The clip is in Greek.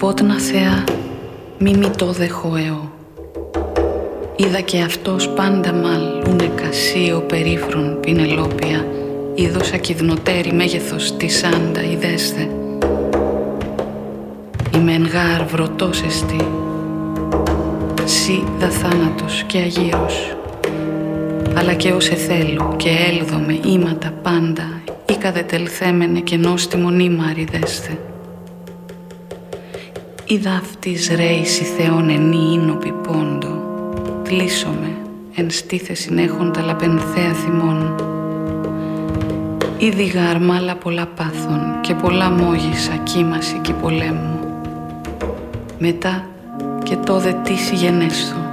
Πότνα Θεά, μη μη το δεχοεώ. Είδα και αυτός πάντα μάλ, ούνε κασίο περίφρον Πινελόπια, είδος ακιδνοτέρη μέγεθος της άντα ιδέσθε. Ημεν γάρ βρωτός εστι, σι δα θάνατος και αγύρος, αλλά και ως εθέλου και έλδομε ήματα πάντα, ήκα δε τελθέμενε και νόστιμον ήμαρι δέσθε. Είδα αυτής ρέηση Θεόν ενή ίνοπι πόντο, κλείσομαι εν στήθεσιν έχοντα λαπενθέα θυμών. Ήδη γαρμάλα πολλά πάθων και πολλά μόγισα κύμαση και πολέμου. Μετά και τόδε τίση γενέστο,